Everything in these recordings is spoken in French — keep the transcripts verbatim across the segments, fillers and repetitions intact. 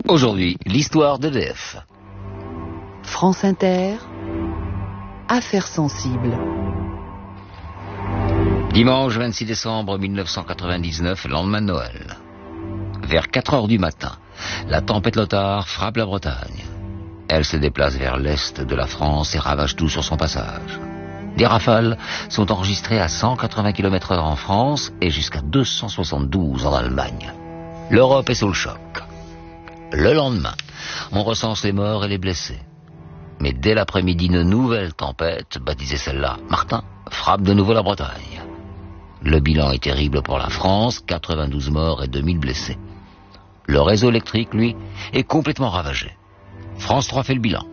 Aujourd'hui, l'histoire d'E D F. France Inter, Affaires sensibles. Dimanche vingt-six décembre mille neuf cent quatre-vingt-dix-neuf, lendemain de Noël. Vers quatre heures du matin, la tempête Lothar frappe la Bretagne. Elle se déplace vers l'est de la France et ravage tout sur son passage. Des rafales sont enregistrées à cent quatre-vingts kilomètres heure en France et jusqu'à deux cent soixante-douze en Allemagne. L'Europe est sous le choc. Le lendemain, on recense les morts et les blessés. Mais dès l'après-midi, une nouvelle tempête, baptisée celle-là Martin, frappe de nouveau la Bretagne. Le bilan est terrible pour la France, quatre-vingt-douze morts et deux mille blessés. Le réseau électrique, lui, est complètement ravagé. France trois fait le bilan.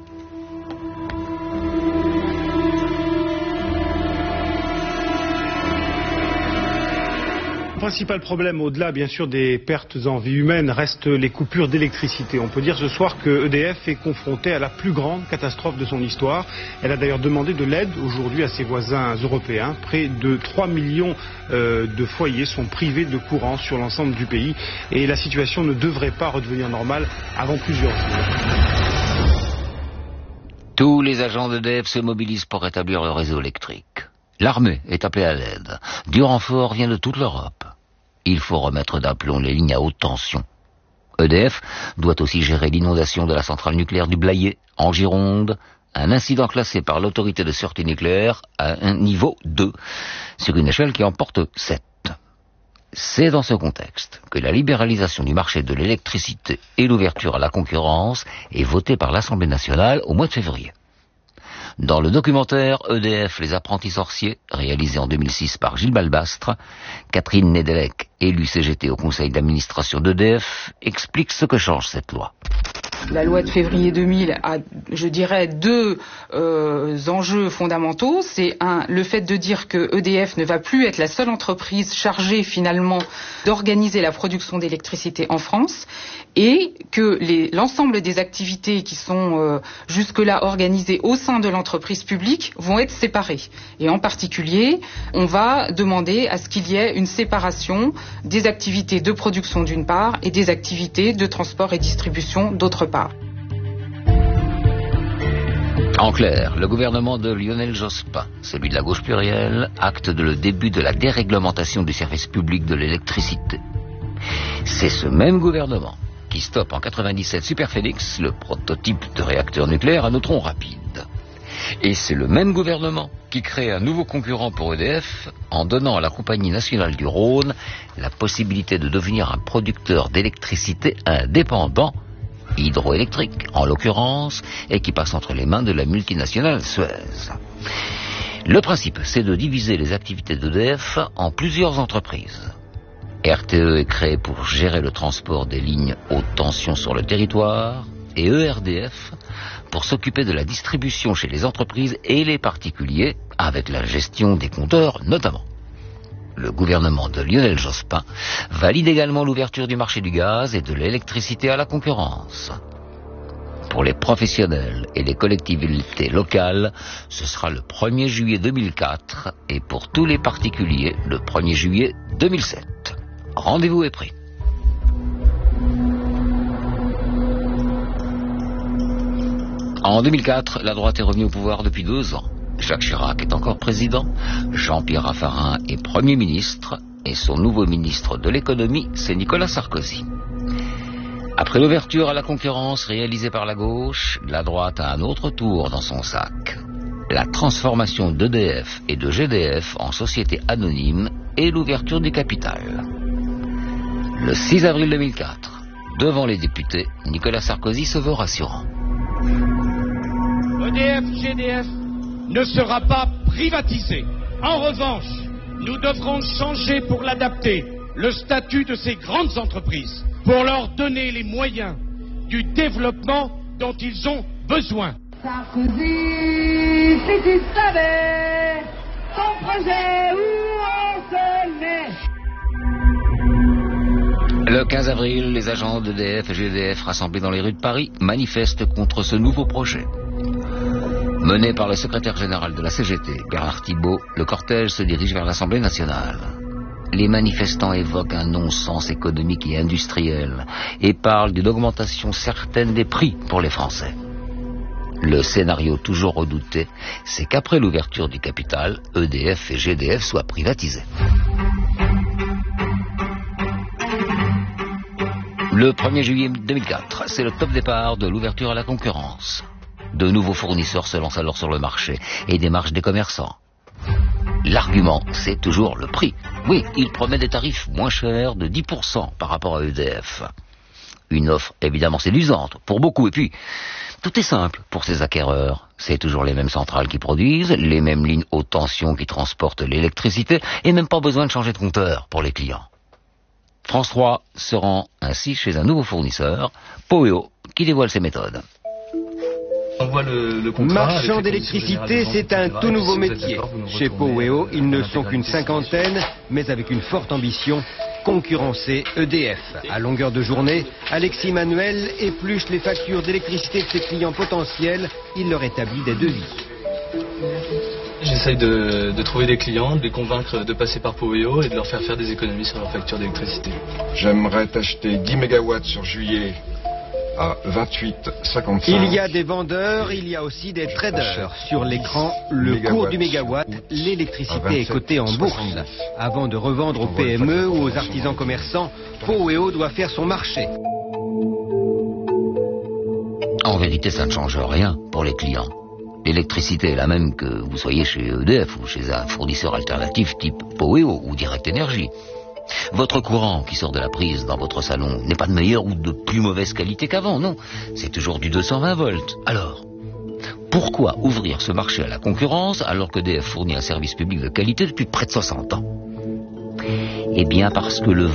Le principal problème, au-delà bien sûr des pertes en vie humaine, reste les coupures d'électricité. On peut dire ce soir que E D F est confrontée à la plus grande catastrophe de son histoire. Elle a d'ailleurs demandé de l'aide aujourd'hui à ses voisins européens. Près de trois millions euh, de foyers sont privés de courant sur l'ensemble du pays et la situation ne devrait pas redevenir normale avant plusieurs jours. Tous les agents d'E D F se mobilisent pour rétablir le réseau électrique. L'armée est appelée à l'aide. Du renfort vient de toute l'Europe. Il faut remettre d'aplomb les lignes à haute tension. E D F doit aussi gérer l'inondation de la centrale nucléaire du Blayais, en Gironde, un incident classé par l'autorité de sûreté nucléaire à un niveau deux, sur une échelle qui en porte sept. C'est dans ce contexte que la libéralisation du marché de l'électricité et l'ouverture à la concurrence est votée par l'Assemblée nationale au mois de février. Dans le documentaire E D F, les apprentis sorciers, réalisé en deux mille six par Gilles Balbastre, Catherine Nedelec, élue C G T au conseil d'administration d'E D F, explique ce que change cette loi. La loi de février deux mille a, je dirais, deux euh, enjeux fondamentaux. C'est un, le fait de dire que E D F ne va plus être la seule entreprise chargée finalement d'organiser la production d'électricité en France et que les, l'ensemble des activités qui sont euh, jusque-là organisées au sein de l'entreprise publique vont être séparées. Et en particulier, on va demander à ce qu'il y ait une séparation des activités de production d'une part et des activités de transport et distribution d'autre part. En clair, le gouvernement de Lionel Jospin, celui de la gauche plurielle, acte de le début de la déréglementation du service public de l'électricité. C'est ce même gouvernement qui stoppe en quatre-vingt-dix-sept Superphénix, le prototype de réacteur nucléaire à neutrons rapides. Et c'est le même gouvernement qui crée un nouveau concurrent pour E D F en donnant à la Compagnie nationale du Rhône la possibilité de devenir un producteur d'électricité indépendant, hydroélectrique en l'occurrence, et qui passe entre les mains de la multinationale Suez. Le principe, c'est de diviser les activités d'E D F en plusieurs entreprises. R T E est créé pour gérer le transport des lignes haute tension sur le territoire et E R D F pour s'occuper de la distribution chez les entreprises et les particuliers avec la gestion des compteurs notamment. Le gouvernement de Lionel Jospin valide également l'ouverture du marché du gaz et de l'électricité à la concurrence. Pour les professionnels et les collectivités locales, ce sera le premier juillet deux mille quatre et pour tous les particuliers, le premier juillet deux mille sept. Rendez-vous est pris. En deux mille quatre, la droite est revenue au pouvoir depuis deux ans. Jacques Chirac est encore président, Jean-Pierre Raffarin est Premier ministre et son nouveau ministre de l'économie, c'est Nicolas Sarkozy. Après l'ouverture à la concurrence réalisée par la gauche, la droite a un autre tour dans son sac. La transformation d'E D F et de G D F en société anonyme et l'ouverture du capital. Le six avril deux mille quatre, devant les députés, Nicolas Sarkozy se veut rassurant. E D F G D F ne sera pas privatisé. En revanche, nous devrons changer pour l'adapter, le statut de ces grandes entreprises, pour leur donner les moyens du développement dont ils ont besoin. Sarkozy, si tu savais ton projet où on se met. Le quinze avril, les agents d'E D F et G D F rassemblés dans les rues de Paris manifestent contre ce nouveau projet. Mené par le secrétaire général de la C G T, Bernard Thibault, le cortège se dirige vers l'Assemblée nationale. les manifestants évoquent un non-sens économique et industriel et parlent d'une augmentation certaine des prix pour les Français. Le scénario toujours redouté, c'est qu'après l'ouverture du capital, E D F et G D F soient privatisés. Le premier juillet deux mille quatre, c'est le top départ de l'ouverture à la concurrence. De nouveaux fournisseurs se lancent alors sur le marché et démarchent des commerçants. L'argument, c'est toujours le prix. Oui, ils promettent des tarifs moins chers de dix pour cent par rapport à E D F. Une offre évidemment séduisante pour beaucoup. Et puis, tout est simple pour ces acquéreurs. C'est toujours les mêmes centrales qui produisent, les mêmes lignes haute tension qui transportent l'électricité et même pas besoin de changer de compteur pour les clients. France trois se rend ainsi chez un nouveau fournisseur, Poweo, qui dévoile ses méthodes. On voit le, le contrat, marchand d'électricité, c'est un tout nouveau métier. Chez Poweo, ils ne sont qu'une cinquantaine, mais avec une forte ambition, concurrencer E D F. À longueur de journée, Alexis Manuel épluche les factures d'électricité de ses clients potentiels. Il leur établit des devis. J'essaye de, de trouver des clients, de les convaincre de passer par Poweo et de leur faire faire des économies sur leur facture d'électricité. J'aimerais t'acheter dix mégawatts sur juillet à vingt-huit cinquante-cinq. Il y a des vendeurs, il y a aussi des traders. Sur l'écran, le cours du mégawatt, l'électricité est cotée en bourse. Avant de revendre aux P M E ou aux artisans commerçants, Poweo doit faire son marché. En vérité, ça ne change rien pour les clients. L'électricité est la même que vous soyez chez E D F ou chez un fournisseur alternatif type Poweo ou Direct Energy. Votre courant qui sort de la prise dans votre salon n'est pas de meilleure ou de plus mauvaise qualité qu'avant, non. C'est toujours du deux cent vingt volts. Alors, pourquoi ouvrir ce marché à la concurrence alors que E D F fournit un service public de qualité depuis près de soixante ans ? Eh bien parce que le